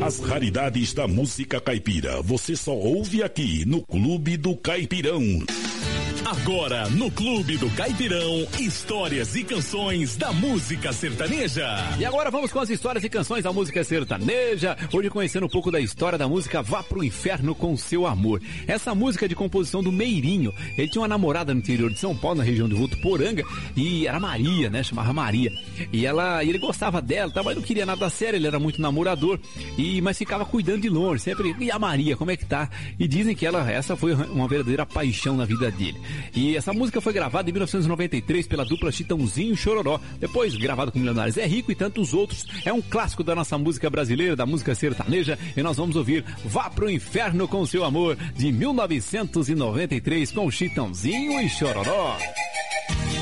As raridades da música caipira, você só ouve aqui no Clube do Caipirão. Agora, no Clube do Caipirão, histórias e canções da música sertaneja. E agora vamos com as histórias e canções da música sertaneja. Hoje conhecendo um pouco da história da música Vá Pro Inferno com Seu Amor. Essa música é de composição do Meirinho. Ele tinha uma namorada no interior de São Paulo, na região de Votuporanga, e era Maria, né? Chamava Maria. E ele gostava dela, mas não queria nada sério, ele era muito namorador, mas ficava cuidando de longe, sempre. E a Maria, como é que tá? E dizem que essa foi uma verdadeira paixão na vida dele. E essa música foi gravada em 1993 pela dupla Chitãozinho e Chororó, depois gravada com Milionários é Rico e tantos outros. É um clássico da nossa música brasileira, da música sertaneja, e nós vamos ouvir Vá Pro Inferno com Seu Amor, de 1993, com Chitãozinho e Chororó.